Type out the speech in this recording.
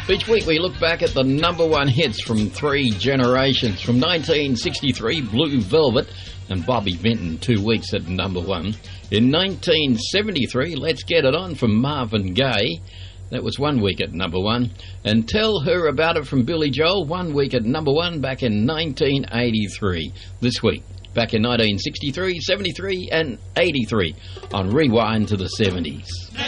Each week we look back at the number one hits from three generations. From 1963, Blue Velvet and Bobby Vinton, 2 weeks at number one. In 1973, Let's Get It On from Marvin Gaye. That was 1 week at number one. And Tell Her About It from Billy Joel, 1 week at number one back in 1983. This week, back in 1963, 73 and 83 on Rewind to the 70s.